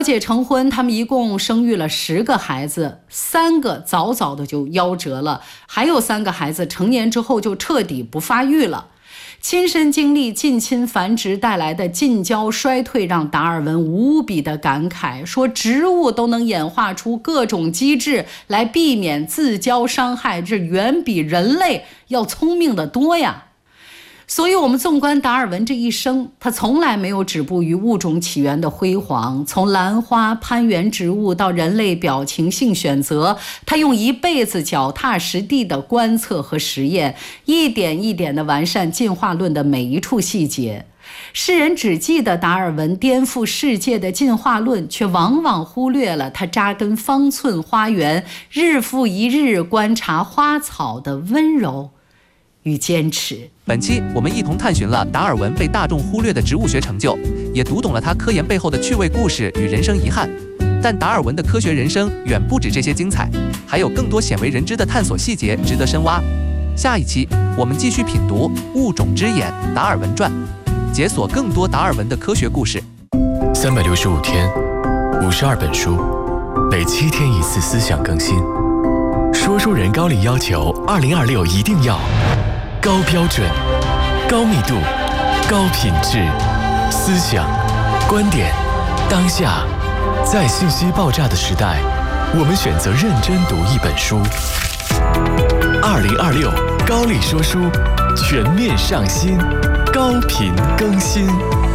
姐成婚，他们一共生育了10个孩子，3个早早的就夭折了，还有3个孩子成年之后就彻底不发育了。亲身经历近亲繁殖带来的近交衰退，让达尔文无比的感慨，说植物都能演化出各种机制来避免自交伤害，这远比人类要聪明得多呀。所以我们纵观达尔文这一生，他从来没有止步于物种起源的辉煌，从兰花、攀援植物到人类表情性选择，他用一辈子脚踏实地的观测和实验，一点一点地完善进化论的每一处细节。世人只记得达尔文颠覆世界的进化论，却往往忽略了他扎根方寸花园，日复一日观察花草的温柔与坚持。 本期我们一同探寻了达尔文被大众忽略的植物学成就，也读懂了他科研背后的趣味故事与人生遗憾。但达尔文的科学人生远不止这些精彩，还有更多鲜为人知的探索细节值得深挖。下一期我们继续品读《物种之眼：达尔文传》，解锁更多达尔文的科学故事。 365天，52本书，每7天一次思想更新。说书人高力要求2026一定要高标准、高密度、高品质，思想、观点，当下，在信息爆炸的时代，我们选择认真读一本书。2026高力说书全面上新，高频更新。